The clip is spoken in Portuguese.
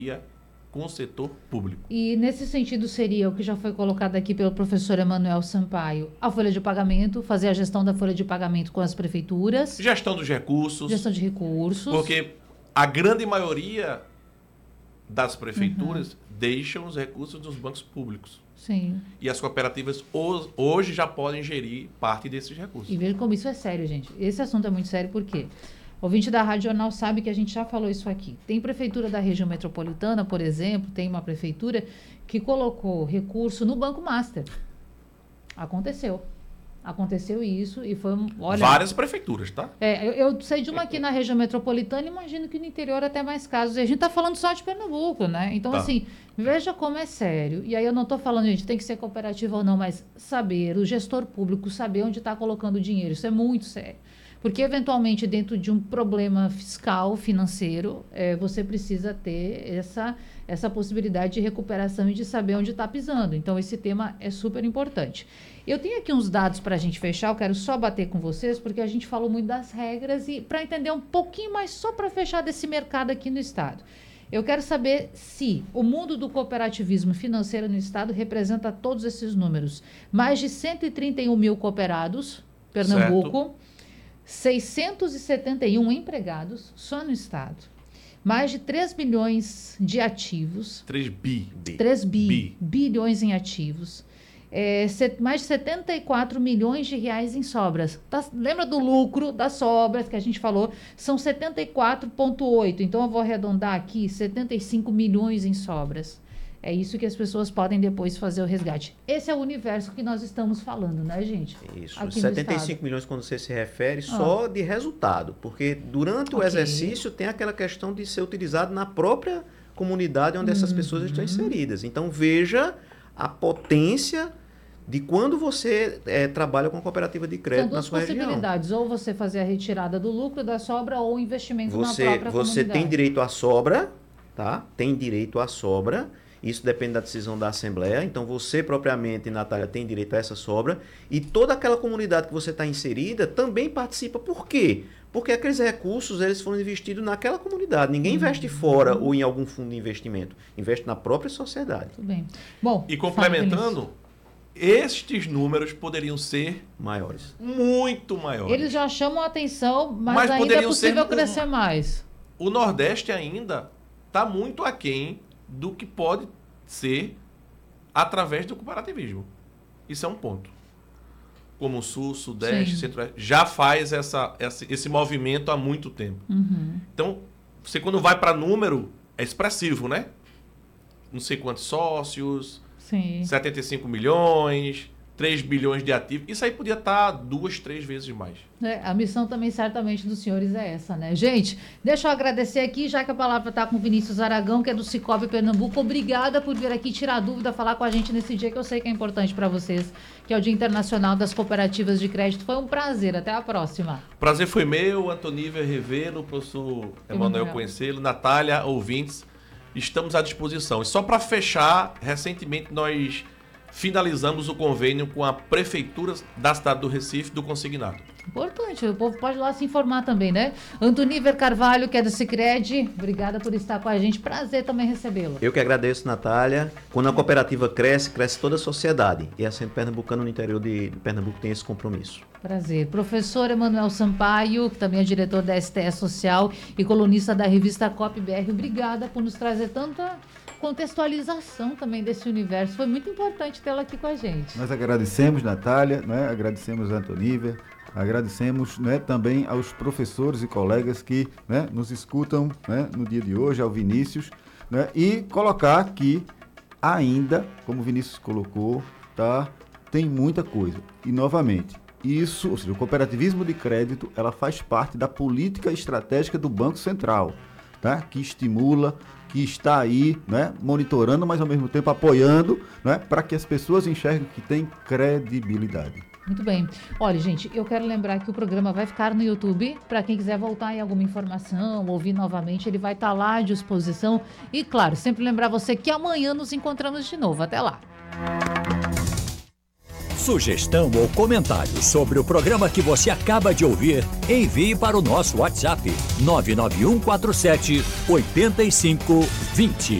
com o setor público. E nesse sentido seria o que já foi colocado aqui pelo professor Emanuel Sampaio, a folha de pagamento, fazer a gestão da folha de pagamento com as prefeituras. Gestão dos recursos. Gestão de recursos. Porque a grande maioria das prefeituras deixam os recursos dos bancos públicos. Sim. E as cooperativas hoje já podem gerir parte desses recursos. E veja como isso é sério, gente. Esse assunto é muito sério porque o ouvinte da Rádio Jornal sabe que a gente já falou isso aqui. Tem prefeitura da região metropolitana, por exemplo, tem uma prefeitura que colocou recurso no Banco Master. Aconteceu isso e foi várias prefeituras, tá? Eu sei de uma aqui na região metropolitana, imagino que no interior até mais casos. E a gente está falando só de Pernambuco, né? Então, assim, veja como é sério. E aí eu não estou falando, gente, tem que ser cooperativa ou não, mas saber, o gestor público saber onde está colocando o dinheiro. Isso é muito sério. Porque, eventualmente, dentro de um problema fiscal, financeiro, você precisa ter essa possibilidade de recuperação e de saber onde está pisando. Então, esse tema é super importante. Eu tenho aqui uns dados para a gente fechar, eu quero só bater com vocês, porque a gente falou muito das regras e para entender um pouquinho mais, só para fechar desse mercado aqui no Estado. Eu quero saber se o mundo do cooperativismo financeiro no Estado representa todos esses números. Mais de 131 mil cooperados, Pernambuco, certo. 671 empregados só no Estado. Mais de 3 bilhões de ativos. 3 bilhões em ativos. Mais de 74 milhões de reais em sobras. Lembra do lucro das sobras que a gente falou? São 74,8. Então, eu vou arredondar aqui, 75 milhões em sobras. É isso que as pessoas podem depois fazer o resgate. Esse é o universo que nós estamos falando, né, gente? Isso. Aqui 75 milhões quando você se refere só de resultado. Porque durante o exercício tem aquela questão de ser utilizado na própria comunidade onde essas pessoas estão inseridas. Então, veja a potência de quando você trabalha com a cooperativa de crédito na sua região. São duas possibilidades, ou você fazer a retirada do lucro da sobra ou investimento na própria comunidade. Você tem direito à sobra, tá? Tem direito à sobra. Isso depende da decisão da Assembleia. Então, você propriamente, Natália, tem direito a essa sobra. E toda aquela comunidade que você está inserida também participa. Por quê? Porque aqueles recursos eles foram investidos naquela comunidade. Ninguém investe fora ou em algum fundo de investimento. Investe na própria sociedade. Tudo bem. Bom, e complementando, estes números poderiam ser maiores. Muito maiores. Eles já chamam a atenção, mas ainda é possível crescer mais. O Nordeste ainda está muito aquém do que pode ser através do cooperativismo. Isso é um ponto. Como o Sul, Sudeste, Centro-Oeste, já faz esse movimento há muito tempo. Então, você quando vai para número, é expressivo, né? Não sei quantos sócios, 75 milhões, 3 bilhões de ativos. Isso aí podia estar 2, 3 vezes mais. A missão também, certamente, dos senhores é essa, né? Gente, deixa eu agradecer aqui, já que a palavra está com o Vinícius Aragão, que é do Cicobi Pernambuco. Obrigada por vir aqui tirar dúvida, falar com a gente nesse dia que eu sei que é importante para vocês, que é o Dia Internacional das Cooperativas de Crédito. Foi um prazer. Até a próxima. Prazer foi meu, Antonível revê-lo, professor Emanuel conhecê-lo, Natália, ouvintes. Estamos à disposição. E só para fechar, recentemente nós finalizamos o convênio com a Prefeitura da cidade do Recife do consignado. Importante, o povo pode ir lá se informar também, né? Antoníver Carvalho, que é do Sicredi, obrigada por estar com a gente. Prazer também recebê-lo. Eu que agradeço, Natália. Quando a cooperativa cresce, cresce toda a sociedade. E a Centro Pernambucano no interior de Pernambuco tem esse compromisso. Prazer. Professor Emanuel Sampaio, que também é diretor da STE Social e colunista da revista COP-BR, obrigada por nos trazer tanta contextualização também desse universo. Foi muito importante tê-la aqui com a gente. Nós agradecemos, Natália, né? Agradecemos a Antoníver, agradecemos, né, também aos professores e colegas que, né, nos escutam, né, no dia de hoje, ao Vinícius, né, e colocar aqui ainda, como o Vinícius colocou, tá, tem muita coisa. E, novamente, isso, ou seja, o cooperativismo de crédito, ela faz parte da política estratégica do Banco Central, tá, que estimula, que está aí, né, monitorando, mas ao mesmo tempo apoiando, né, para que as pessoas enxerguem que tem credibilidade. Muito bem. Olha, gente, eu quero lembrar que o programa vai ficar no YouTube. Para quem quiser voltar em alguma informação, ouvir novamente, ele vai estar lá à disposição. E, claro, sempre lembrar você que amanhã nos encontramos de novo. Até lá. Sugestão ou comentário sobre o programa que você acaba de ouvir, envie para o nosso WhatsApp 99147 8520.